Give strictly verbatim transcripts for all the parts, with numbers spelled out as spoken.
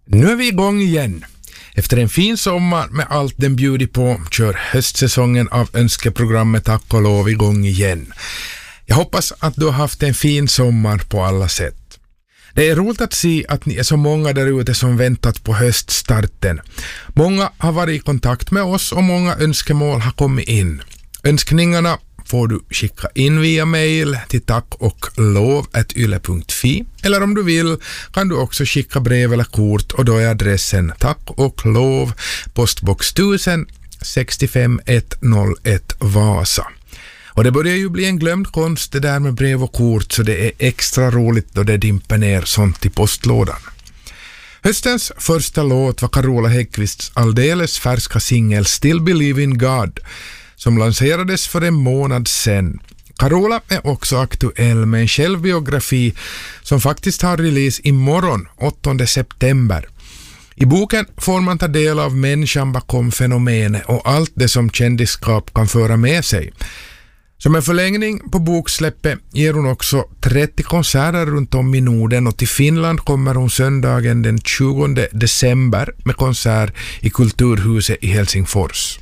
Nu är vi igång igen. Efter en fin sommar med allt den bjuder på kör höstsäsongen av önskeprogrammet Tack och lov igång igen. Jag hoppas att du har haft en fin sommar på alla sätt. Det är roligt att se att ni är så många där ute som väntat på höststarten. Många har varit i kontakt med oss och många önskemål har kommit in. Önskningarna får du skicka in via mail till tack och lov at yle punkt fi, eller om du vill kan du också skicka brev eller kort, och då är adressen tack och lov, postbox tusen sextiofem etthundraett Vasa. Och det börjar ju bli en glömd konst det där med brev och kort, så det är extra roligt då det dimper ner sånt i postlådan. Höstens första låt var Carola Häggkvists alldeles färska singel Still Believe in God, som lanserades för en månad sedan. Carola är också aktuell med en självbiografi som faktiskt har release imorgon, åttonde september. I boken får man ta del av människan bakom fenomenet och allt det som kändisskap kan föra med sig. Som en förlängning på boksläppet ger hon också trettio konserter runt om i Norden, och till Finland kommer hon söndagen den tjugonde december med konsert i Kulturhuset i Helsingfors.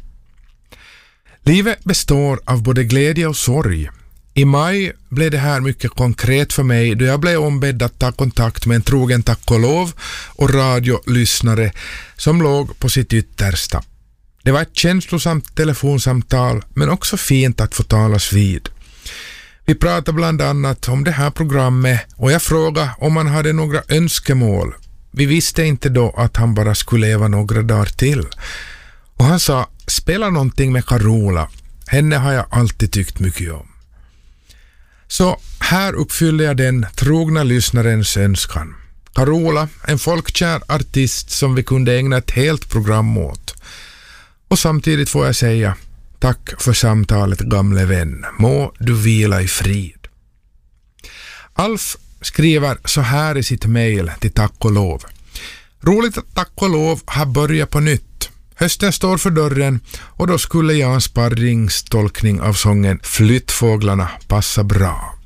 Livet består av både glädje och sorg. I maj blev det här mycket konkret för mig då jag blev ombedd att ta kontakt med en trogen tack och lov och radiolyssnare som låg på sitt yttersta. Det var ett känslosamt telefonsamtal, men också fint att få talas vid. Vi pratade bland annat om det här programmet och jag frågade om han hade några önskemål. Vi visste inte då att han bara skulle leva några dagar till. Och han sa, spela någonting med Carola. Henne har jag alltid tyckt mycket om. Så här uppfyller jag den trogna lyssnarens önskan. Carola, en folkkär artist som vi kunde ägna ett helt program åt. Och samtidigt får jag säga, tack för samtalet gamle vän. Må du vila i frid. Alf skriver så här i sitt mejl till Tack och lov. Roligt att Tack och lov har börjat på nytt. Hösten står för dörren och då skulle jag en sparringstolkning av sången Flyttfåglarna passa bra.